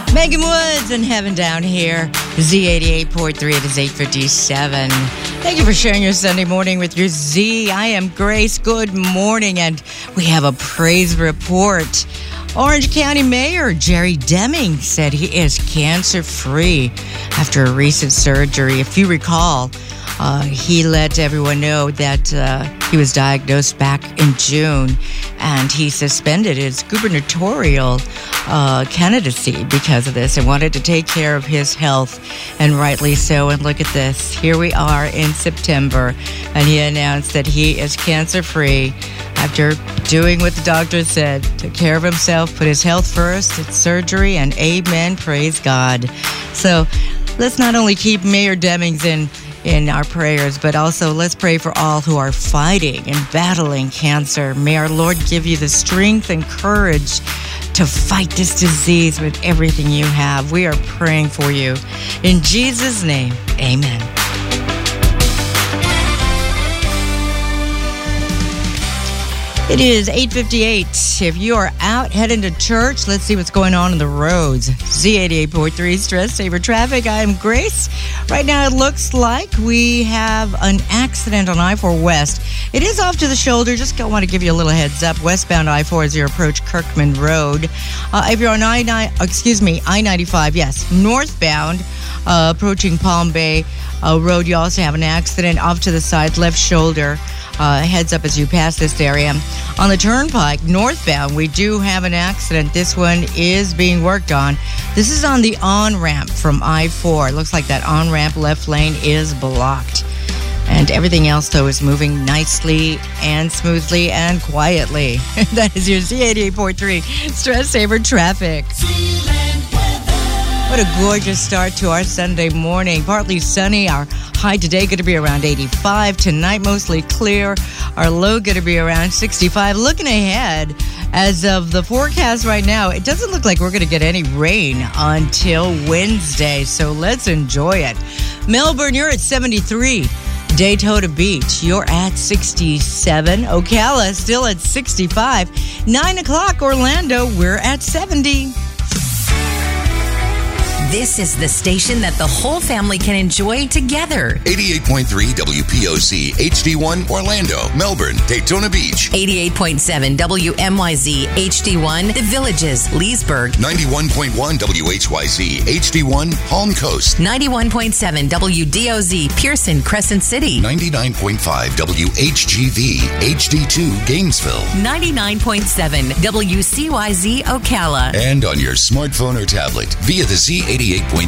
Megan Woods and Heaven Down here. Z88.3, it is 8:57. Thank you for sharing your Sunday morning with your Z. I am Grace. Good morning. And we have a praise report. Orange County Mayor Jerry Deming said he is cancer-free after a recent surgery. If you recall, he let everyone know that he was diagnosed back in June, and he suspended his gubernatorial candidacy because of this and wanted to take care of his health, and rightly so. And look at this. Here we are in September, and he announced that he is cancer-free after doing what the doctor said, took care of himself, put his health first, it's surgery, and amen, praise God. So let's not only keep Mayor Demings in our prayers, but also let's pray for all who are fighting and battling cancer. May our Lord give you the strength and courage to fight this disease with everything you have. We are praying for you. In Jesus' name, amen. It is 8:58. If you are out heading to church, let's see what's going on the roads. Z88.3 Stress Saver Traffic. I am Grace. Right now it looks like we have an accident on I-4 West. It is off to the shoulder. Just want to give you a little heads up. Westbound I-4 as you approach Kirkman Road. If you're on I-95, yes, northbound, approaching Palm Bay Road, you also have an accident off to the side, left shoulder. Heads up as you pass this area. On the Turnpike, northbound, we do have an accident. This one is being worked on. This is on the on-ramp from I-4. It looks like that on-ramp left lane is blocked. And everything else, though, is moving nicely and smoothly and quietly. That is your Z88.3 Stress Saver Traffic. What a gorgeous start to our Sunday morning. Partly sunny. Our high today going to be around 85. Tonight, mostly clear. Our low going to be around 65. Looking ahead, as of the forecast right now, it doesn't look like we're going to get any rain until Wednesday. So let's enjoy it. Melbourne, you're at 73. Daytona Beach, you're at 67. Ocala, still at 65. 9 o'clock, Orlando, we're at 70. This is the station that the whole family can enjoy together. 88.3 WPOC HD1 Orlando, Melbourne, Daytona Beach. 88.7 WMYZ HD1 The Villages, Leesburg. 91.1 WHYZ HD1 Palm Coast. 91.7 WDOZ Pearson, Crescent City. 99.5 WHGV HD2 Gainesville. 99.7 WCYZ Ocala. And on your smartphone or tablet via the Z88.3